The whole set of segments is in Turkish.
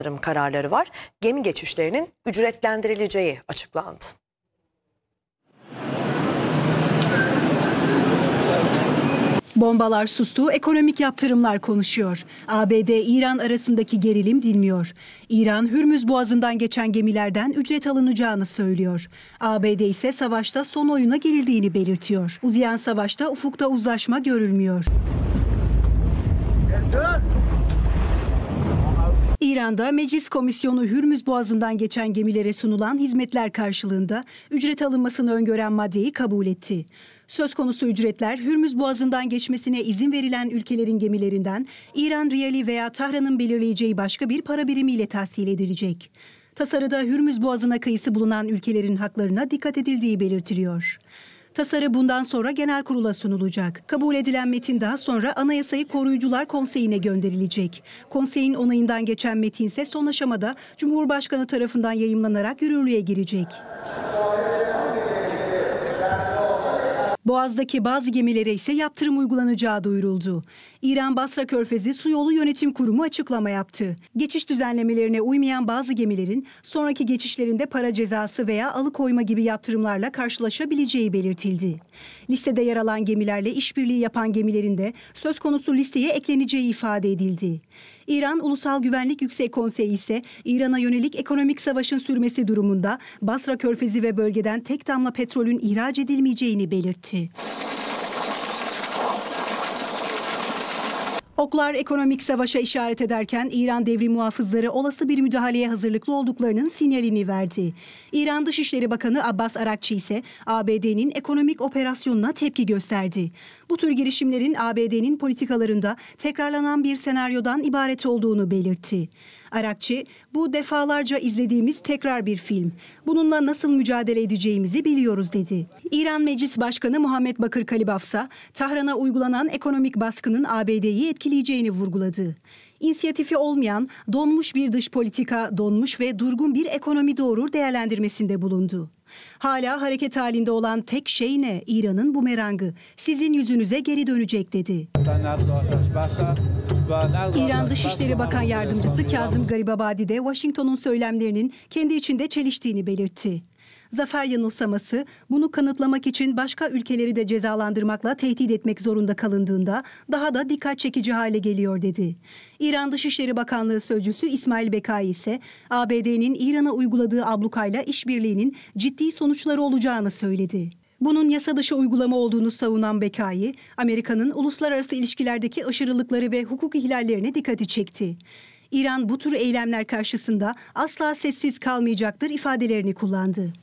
kararları var. Gemi geçişlerinin ücretlendirileceği açıklandı. Bombalar sustu, ekonomik yaptırımlar konuşuyor. ABD-İran arasındaki gerilim dinmiyor. İran, Hürmüz Boğazı'ndan geçen gemilerden ücret alınacağını söylüyor. ABD ise savaşta son oyuna girildiğini belirtiyor. Uzayan savaşta ufukta uzlaşma görülmüyor. İran'da Meclis Komisyonu Hürmüz Boğazı'ndan geçen gemilere sunulan hizmetler karşılığında ücret alınmasını öngören maddeyi kabul etti. Söz konusu ücretler Hürmüz Boğazı'ndan geçmesine izin verilen ülkelerin gemilerinden İran riyali veya Tahran'ın belirleyeceği başka bir para birimiyle tahsil edilecek. Tasarıda Hürmüz Boğazı'na kıyısı bulunan ülkelerin haklarına dikkat edildiği belirtiliyor. Tasarı bundan sonra genel kurula sunulacak. Kabul edilen metin daha sonra Anayasayı Koruyucular Konseyi'ne gönderilecek. Konseyin onayından geçen metin ise son aşamada Cumhurbaşkanı tarafından yayımlanarak yürürlüğe girecek. Boğaz'daki bazı gemilere ise yaptırım uygulanacağı duyuruldu. İran Basra Körfezi Su Yolu Yönetim Kurumu açıklama yaptı. Geçiş düzenlemelerine uymayan bazı gemilerin sonraki geçişlerinde para cezası veya alıkoyma gibi yaptırımlarla karşılaşabileceği belirtildi. Listede yer alan gemilerle işbirliği yapan gemilerin de söz konusu listeye ekleneceği ifade edildi. İran Ulusal Güvenlik Yüksek Konseyi ise İran'a yönelik ekonomik savaşın sürmesi durumunda Basra Körfezi ve bölgeden tek damla petrolün ihraç edilmeyeceğini belirtti. Oklar ekonomik savaşa işaret ederken İran devrim muhafızları olası bir müdahaleye hazırlıklı olduklarının sinyalini verdi. İran Dışişleri Bakanı Abbas Arakçı ise ABD'nin ekonomik operasyonuna tepki gösterdi. Bu tür girişimlerin ABD'nin politikalarında tekrarlanan bir senaryodan ibaret olduğunu belirtti. Arakçı, bu defalarca izlediğimiz tekrar bir film. Bununla nasıl mücadele edeceğimizi biliyoruz dedi. İran Meclis Başkanı Muhammed Bakır Kalibaf ise Tahran'a uygulanan ekonomik baskının ABD'yi etkileyeceğini vurguladı. İnisiyatifi olmayan, donmuş bir dış politika, donmuş ve durgun bir ekonomi doğurur değerlendirmesinde bulundu. Hala hareket halinde olan tek şey ne? İran'ın bumerangı. Sizin yüzünüze geri dönecek dedi. İran Dışişleri Bakan Yardımcısı Kazım Garibabadi de Washington'un söylemlerinin kendi içinde çeliştiğini belirtti. Zafer yanılsaması, bunu kanıtlamak için başka ülkeleri de cezalandırmakla tehdit etmek zorunda kalındığında daha da dikkat çekici hale geliyor dedi. İran Dışişleri Bakanlığı Sözcüsü İsmail Bekai ise ABD'nin İran'a uyguladığı ablukayla işbirliğinin ciddi sonuçları olacağını söyledi. Bunun yasa dışı uygulama olduğunu savunan Bekai, Amerika'nın uluslararası ilişkilerdeki aşırılıkları ve hukuk ihlallerine dikkati çekti. İran bu tür eylemler karşısında asla sessiz kalmayacaktır ifadelerini kullandı.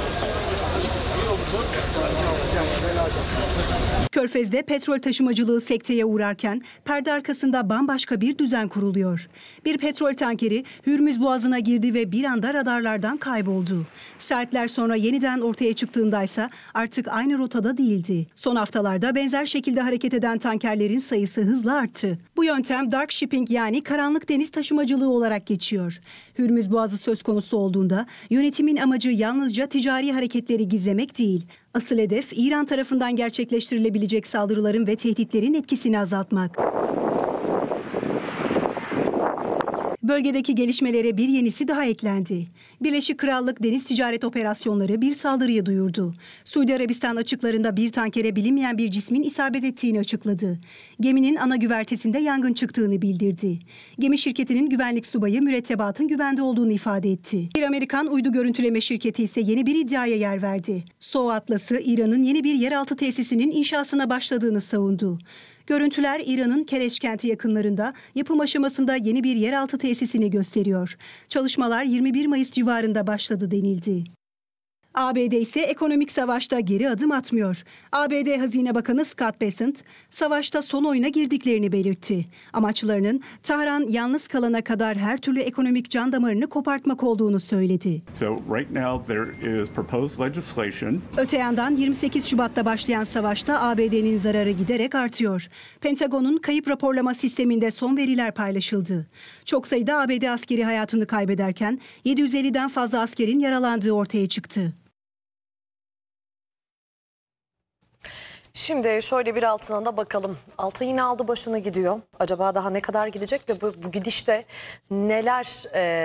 Körfez'de petrol taşımacılığı sekteye uğrarken perde arkasında bambaşka bir düzen kuruluyor. Bir petrol tankeri Hürmüz Boğazı'na girdi ve bir anda radarlardan kayboldu. Saatler sonra yeniden ortaya çıktığındaysa artık aynı rotada değildi. Son haftalarda benzer şekilde hareket eden tankerlerin sayısı hızla arttı. Bu yöntem dark shipping yani karanlık deniz taşımacılığı olarak geçiyor. Hürmüz Boğazı söz konusu olduğunda yönetimin amacı yalnızca ticari hareketleri gizlemek değil. Asıl hedef İran tarafından gerçekleştirilebilecek saldırıların ve tehditlerin etkisini azaltmak. Bölgedeki gelişmelere bir yenisi daha eklendi. Birleşik Krallık Deniz Ticaret Operasyonları bir saldırıyı duyurdu. Suudi Arabistan açıklarında bir tankere bilinmeyen bir cismin isabet ettiğini açıkladı. Geminin ana güvertesinde yangın çıktığını bildirdi. Gemi şirketinin güvenlik subayı mürettebatın güvende olduğunu ifade etti. Bir Amerikan uydu görüntüleme şirketi ise yeni bir iddiaya yer verdi. SOA Atlas'ı İran'ın yeni bir yeraltı tesisinin inşasına başladığını savundu. Görüntüler İran'ın Kereş kenti yakınlarında yapım aşamasında yeni bir yeraltı tesisini gösteriyor. Çalışmalar 21 Mayıs civarında başladı denildi. ABD ise ekonomik savaşta geri adım atmıyor. ABD Hazine Bakanı Scott Bessent, savaşta son oyuna girdiklerini belirtti. Amaçlarının Tahran yalnız kalana kadar her türlü ekonomik can damarını kopartmak olduğunu söyledi. Öte yandan 28 Şubat'ta başlayan savaşta ABD'nin zararı giderek artıyor. Pentagon'un kayıp raporlama sisteminde son veriler paylaşıldı. Çok sayıda ABD askeri hayatını kaybederken 750'den fazla askerin yaralandığı ortaya çıktı. Şimdi şöyle bir altına da bakalım. Altın yine aldı başını gidiyor. Acaba daha ne kadar gidecek ve bu gidişte neler